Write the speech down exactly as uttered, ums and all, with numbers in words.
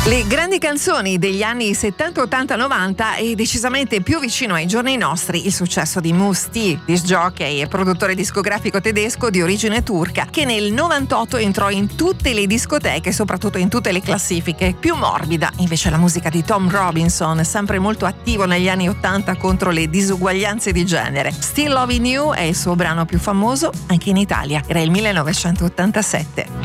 Le grandi canzoni degli anni settanta, ottanta, novanta e decisamente più vicino ai giorni nostri il successo di Mousse T, disc jockey e produttore discografico tedesco di origine turca, che nel novantotto entrò in tutte le discoteche, soprattutto in tutte le classifiche. Più morbida invece la musica di Tom Robinson, sempre molto attivo negli anni ottanta contro le disuguaglianze di genere. Still Loving You è il suo brano più famoso anche in Italia, era il millenovecentottantasette.